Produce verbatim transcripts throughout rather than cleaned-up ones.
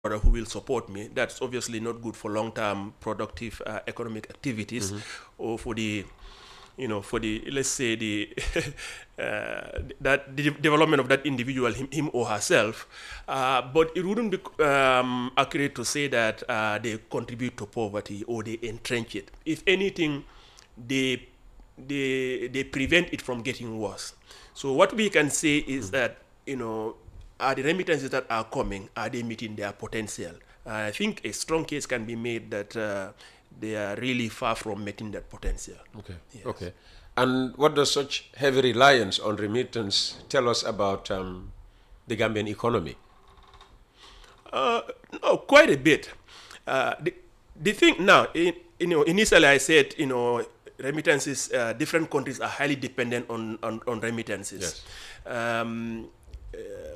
brother who will support me. That's obviously not good for long-term productive uh, economic activities, mm-hmm. or for the, you know, for the, let's say the uh, that the development of that individual, him, him or herself. Uh, but it wouldn't be um, accurate to say that uh, they contribute to poverty or they entrench it. If anything, they they they prevent it from getting worse. So what we can say is mm-hmm. that, you know, are the remittances that are coming, are they meeting their potential? Uh, I think a strong case can be made that uh, they are really far from meeting that potential. Okay. Yes. Okay. And what does such heavy reliance on remittance tell us about um, the Gambian economy? Uh, no, quite a bit. Uh, the, the thing now, in, you know, initially I said, you know, remittances, uh, different countries are highly dependent on, on, on remittances. Yes. Um, uh,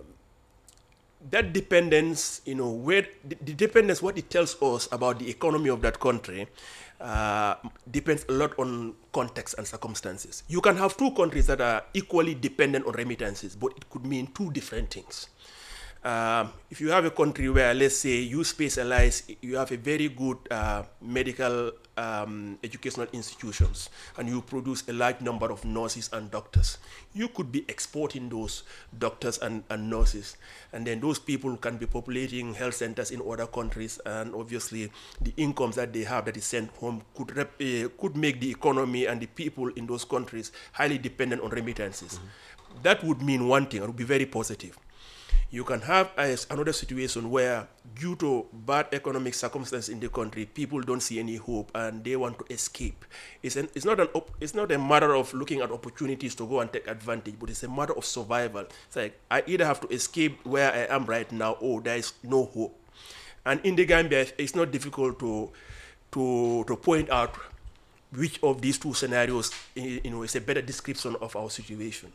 that dependence, you know, where the, the dependence, what it tells us about the economy of that country uh, depends a lot on context and circumstances. You can have two countries that are equally dependent on remittances, but it could mean two different things. Um, if you have a country where, let's say, you specialize, you have a very good uh, medical um, educational institutions, and you produce a large number of nurses and doctors, you could be exporting those doctors and, and nurses, and then those people can be populating health centers in other countries, and obviously the incomes that they have that is sent home could rep, uh, could make the economy and the people in those countries highly dependent on remittances. Mm-hmm. That would mean one thing, it would be very positive. You can have uh, another situation where, due to bad economic circumstances in the country, people don't see any hope and they want to escape. It's, an, it's, not an op- it's not a matter of looking at opportunities to go and take advantage, but it's a matter of survival. It's like, I either have to escape where I am right now, or there is no hope. And in the Gambia, it's not difficult to, to, to point out which of these two scenarios, you know, is a better description of our situation.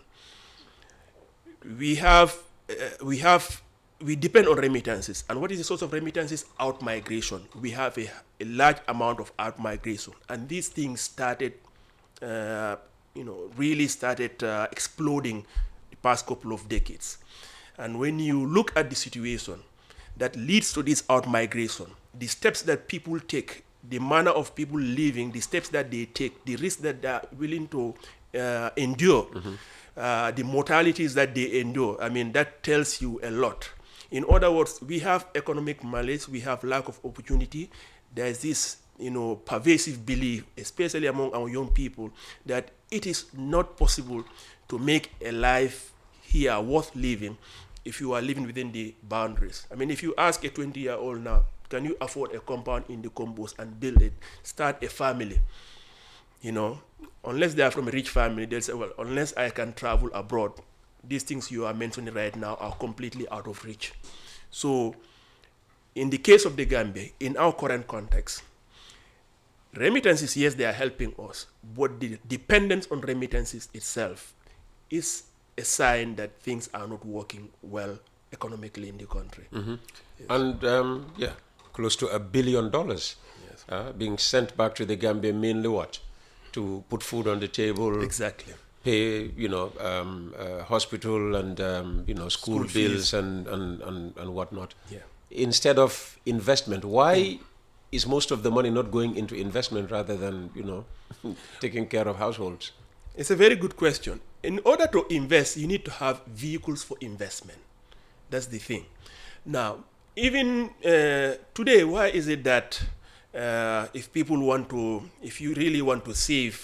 We have Uh, we have, we depend on remittances. And what is the source of remittances? Out migration. We have a, a large amount of out migration. And these things started, uh, you know, really started uh, exploding the past couple of decades. And when you look at the situation that leads to this out migration, the steps that people take, the manner of people living, the steps that they take, the risks that they are willing to uh, endure, mm-hmm. Uh, the mortalities that they endure, I mean, that tells you a lot. In other words, we have economic malaise, we have lack of opportunity. There's this, you know, pervasive belief, especially among our young people, that it is not possible to make a life here worth living if you are living within the boundaries. I mean, if you ask a twenty-year-old now, can you afford a compound in the Combos and build it, start a family? You know, unless they are from a rich family, they'll say, well, unless I can travel abroad, these things you are mentioning right now are completely out of reach. So, in the case of the Gambia, in our current context, remittances, yes, they are helping us, but the dependence on remittances itself is a sign that things are not working well economically in the country. Mm-hmm. Yes. And, um, yeah, close to a billion dollars yes. uh, being sent back to the Gambia, mainly what? To put food on the table, exactly. Pay, you know, um, uh, hospital and um, you know, school, school bills and, and, and, and whatnot. Yeah. Instead of investment, why mm. is most of the money not going into investment rather than, you know, taking care of households? It's a very good question. In order to invest, you need to have vehicles for investment. That's the thing. Now, even uh, today, why is it that Uh, if people want to, if you really want to save,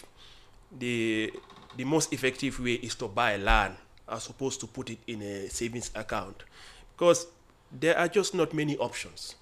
the the most effective way is to buy land as opposed to put it in a savings account, because there are just not many options.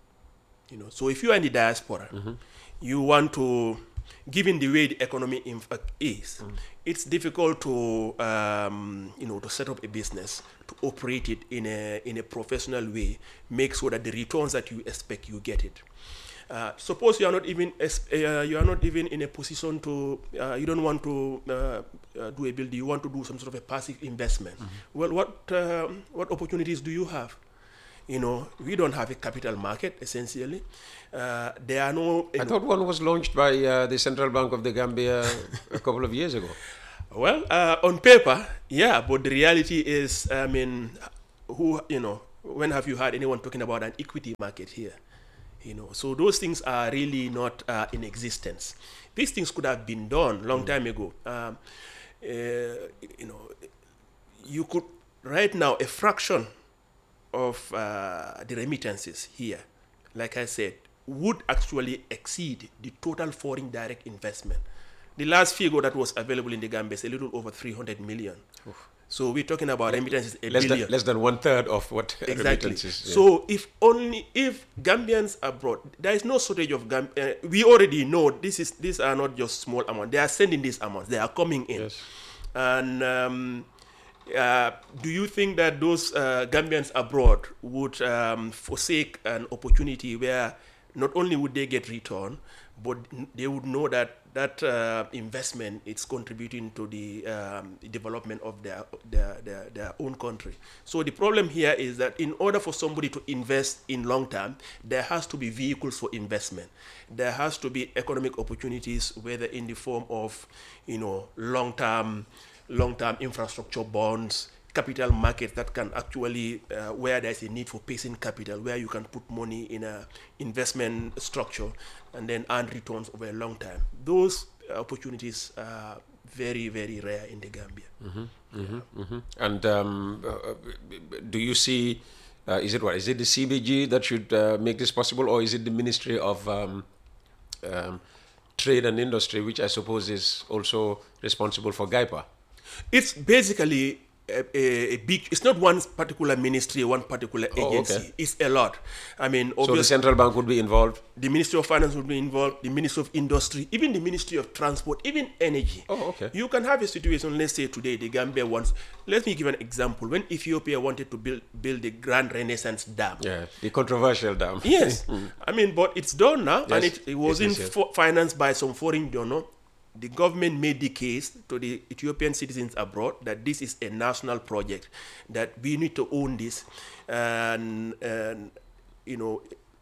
You know, so if you are in the diaspora, mm-hmm. you want to, given the way the economy in fact is, mm. it's difficult to um, you know, to set up a business, to operate it in a in a professional way, make sure that the returns that you expect, you get it. Uh, suppose you are not even uh, you are not even in a position to uh, you don't want to uh, uh, do a build, you want to do some sort of a passive investment. Mm-hmm. Well, what uh, what opportunities do you have? You know, we don't have a capital market essentially. Uh, there are no. I thought one was launched by uh, the Central Bank of the Gambia a couple of years ago. Well, uh, on paper, yeah, but the reality is, I mean, who you know. when have you heard anyone talking about an equity market here? You know, so those things are really not uh, in existence. These things could have been done long mm. time ago. Um, uh, you know, you could right now a fraction of uh, the remittances here, like I said, would actually exceed the total foreign direct investment. The last figure that was available in the Gambia is a little over three hundred million. Oof. So we're talking about remittances a less billion. Than, less than one third of what exactly. remittances. Yeah. So if only if Gambians abroad, there is no shortage of Gam. Uh, we already know this is these are not just small amounts. They are sending these amounts. They are coming in. Yes. And um, uh, do you think that those uh, Gambians abroad would um, forsake an opportunity where not only would they get return, but they would know that that uh, investment is contributing to the um, development of their, their, their, their own country. So the problem here is that in order for somebody to invest in long term, there has to be vehicles for investment. There has to be economic opportunities, whether in the form of, you know, long-term, long-term infrastructure bonds, capital markets that can actually, uh, where there's a need for pacing capital, where you can put money in a investment structure and then earn returns over a long time. Those opportunities are very, very rare in the Gambia. Mm-hmm, mm-hmm, mm-hmm. And um, uh, do you see, uh, is it what, is it the C B G that should uh, make this possible, or is it the Ministry of um, um, Trade and Industry, which I suppose is also responsible for GAIPA? It's basically A, a, a big, it's not one particular ministry, one particular agency. Oh, okay. It's a lot. I mean, so the central bank would be involved? The Ministry of Finance would be involved, the Ministry of Industry, even the Ministry of Transport, even energy. Oh, okay. You can have a situation, let's say today, the Gambia wants, let me give an example. When Ethiopia wanted to build build the Grand Renaissance Dam. Yeah, the controversial dam. Yes. I mean, but it's done now, yes, and it, it was in yes. financed by some foreign donor. The government made the case to the Ethiopian citizens abroad that this is a national project, that we need to own this and, and you know,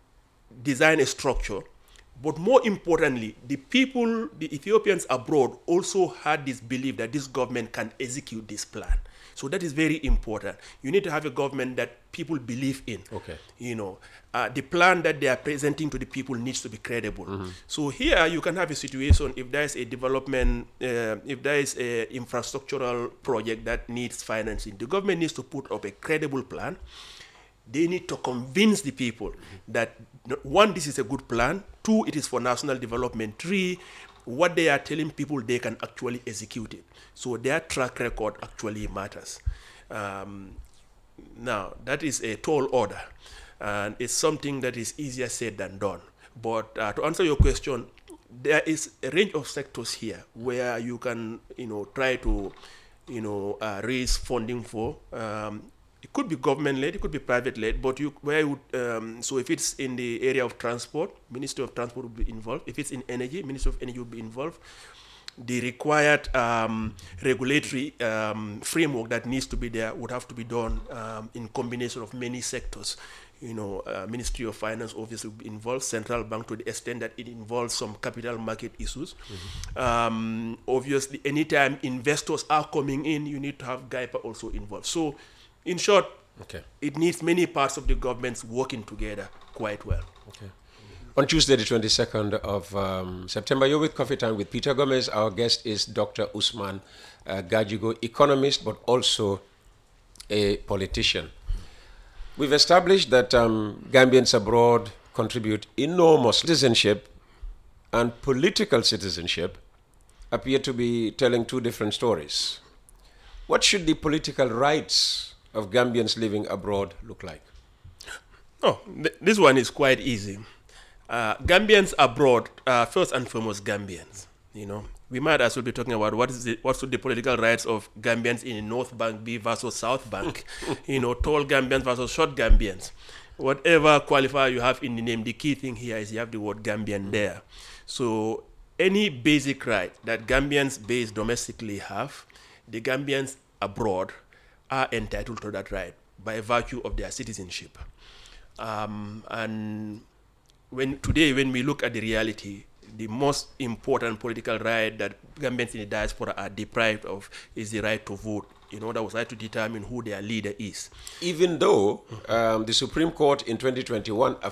design a structure. But more importantly, the people, the Ethiopians abroad also had this belief that this government can execute this plan. So that is very important. You need to have a government that people believe in. Okay. You know, uh, the plan that they are presenting to the people needs to be credible. Mm-hmm. So here you can have a situation, if there is a development, uh, if there is a infrastructural project that needs financing, the government needs to put up a credible plan. They need to convince the people mm-hmm. that, one, this is a good plan. Two, it is for national development. Three, what they are telling people, they can actually execute it. So their track record actually matters. Um, now, that is a tall order, and it's something that is easier said than done. But uh, to answer your question, there is a range of sectors here where you can, you know, try to, you know, uh, raise funding for. Um, It could be government-led, it could be private-led, but you, where you would, um, so if it's in the area of transport, Ministry of Transport would be involved. If it's in energy, Ministry of Energy would be involved. The required um, regulatory um, framework that needs to be there would have to be done um, in combination of many sectors. You know, uh, Ministry of Finance obviously would be involved, Central Bank to the extent that it involves some capital market issues. Mm-hmm. Um, obviously, anytime investors are coming in, you need to have GAIPA also involved. So, in short, okay. It needs many parts of the governments working together quite well. Okay. On Tuesday, the twenty-second of um, September, you're with Coffee Time with Peter Gomez. Our guest is Doctor Usman uh, Gajigo, economist, but also a politician. We've established that um, Gambians abroad contribute enormous citizenship, and political citizenship appear to be telling two different stories. What should the political rights of Gambians living abroad look like? Oh, th- this one is quite easy. Uh, Gambians abroad are first and foremost Gambians. You know, we might as well be talking about what is the, what should the political rights of Gambians in the North Bank be versus South Bank. You know, tall Gambians versus short Gambians. Whatever qualifier you have in the name, the key thing here is you have the word Gambian there. So any basic right that Gambians based domestically have, the Gambians abroad are entitled to that right by virtue of their citizenship. Um, and when today, when we look at the reality, the most important political right that Gambians in the diaspora are deprived of is the right to vote in order was I to determine who their leader is. Even though um, the Supreme Court in twenty twenty-one